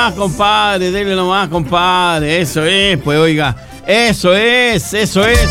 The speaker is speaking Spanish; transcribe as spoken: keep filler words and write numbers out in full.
nomás, compadre, dele nomás, compadre. Eso es, pues, oiga. Eso es, eso es.